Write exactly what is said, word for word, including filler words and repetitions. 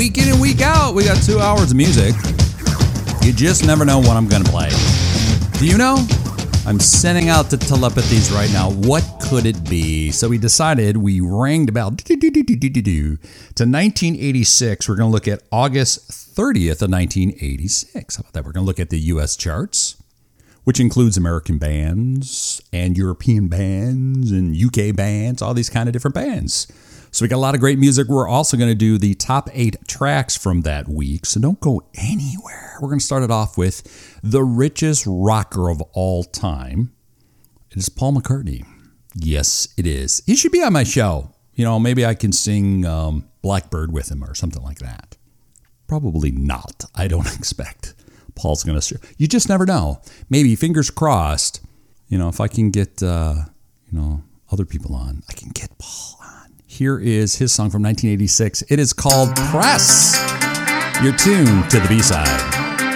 week in and week out, we got two hours of music. You just never know what I'm going to play. Do you know? I'm sending out the telepathies right now. What could it be? So we decided, we rang the bell to nineteen eighty-six. We're going to look at August thirtieth of nineteen eighty-six. How about that? We're going to look at the U S charts, which includes American bands and European bands and U K bands, all these kind of different bands. So we got a lot of great music. We're also going to do the top eight tracks from that week. So don't go anywhere. We're going to start it off with the richest rocker of all time. It is Paul McCartney. Yes, it is. He should be on my show. You know, maybe I can sing um, Blackbird with him or something like that. Probably not. I don't expect Paul's going to. You just never know. Maybe, fingers crossed, you know, if I can get, uh, you know, other people on, I can get Paul on. Here is his song from nineteen eighty-six. It is called Press. You're tuned to the B-side.